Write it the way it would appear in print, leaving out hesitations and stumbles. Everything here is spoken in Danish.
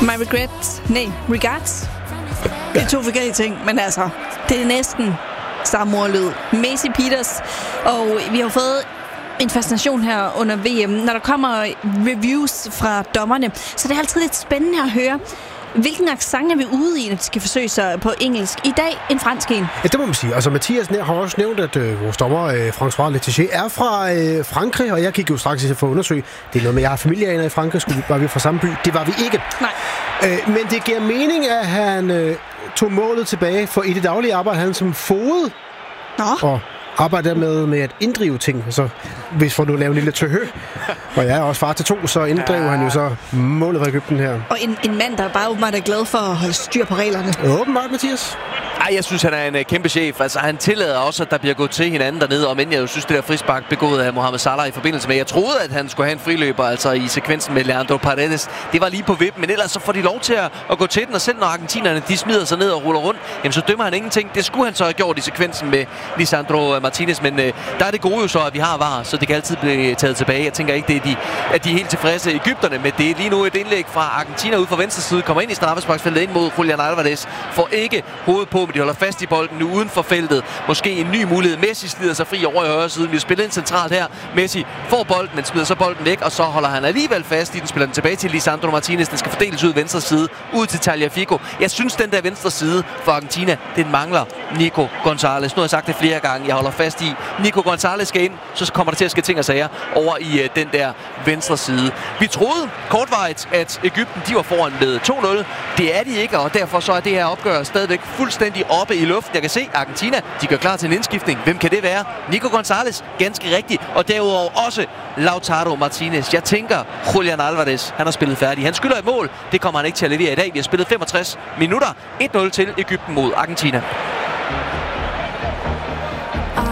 Regards. Det er 2 forskellige ting, men altså, det er næsten samme ordlyd. Macy Peters, og vi har fået en fascination her under VM. Når der kommer reviews fra dommerne, så det er altid lidt spændende at høre, hvilken accent er vi ude i, når de skal forsøge sig på engelsk. I dag en fransk en. Ja, det må man sige. Altså, Mathias har også nævnt, at vores dommer, François Letticher, er fra Frankrig, og jeg gik jo straks til for at undersøge. Det er noget med, jeg har familieaner i Frankrig. Var vi fra samme by? Det var vi ikke. Nej. Men det giver mening, at han tog målet tilbage, for i det daglige arbejde han som fod. Nå. Og arbejder med at inddrive ting. Så hvis for nu lave en lille tøhø, og jeg er også far til 2, så inddriver han jo så målet fra Egypten her. Og en mand, der bare åbenbart er glad for at holde styr på reglerne. Åbenbart, Mathias. Ej, jeg synes, han er en kæmpe chef. Altså, han tillader også, at der bliver gået til hinanden dernede, og men jeg synes, det der frispark begået af Mohamed Salah i forbindelse med, jeg troede, at han skulle have en friløber, altså i sekvensen med Leandro Paredes. Det var lige på vippen, men ellers så får de lov til at gå til den, og selv når argentinerne, de smider sig ned og ruller rundt, jamen så dømmer han ingenting. Det skulle han så have gjort i sekvensen med Lisandro Martinez, men der er det gode jo så, at vi har VAR, så det kan altid blive taget tilbage. Jeg tænker ikke, at de er helt tilfredse Egypterne, men det er lige nu et indlæg fra Argentina ud fra venstre side, kommer ind i straffesparksfeltet ind mod Julian Alvarez, får ikke hovedet på, men de holder fast i bolden nu uden for feltet. Måske en ny mulighed. Messi slider sig fri over i højre side. Vi spiller ind centralt her. Messi får bolden, men smider så bolden væk, og så holder han alligevel fast i den. Spiller den tilbage til Lisandro Martinez. Den skal fordeles ud venstre side, ud til Tagliafico. Jeg synes, den der venstre side for Argentina, den mangler Nico González. Nu har jeg sagt det flere gange. Jeg holder fast i. Nico González skal ind, så kommer der til at ske ting og sager over i den der venstre side. Vi troede kortvarigt, at Egypten, de var foran med 2-0. Det er de ikke, og derfor så er det her opgør stadigvæk fuldstændig oppe i luften. Jeg kan se, Argentina, de gør klar til en indskiftning. Hvem kan det være? Nico González, ganske rigtigt. Og derudover også Lautaro Martinez. Jeg tænker, Julian Alvarez, han har spillet færdig. Han skylder et mål. Det kommer han ikke til at levere i dag. Vi har spillet 65 minutter. 1-0 til Egypten mod Argentina.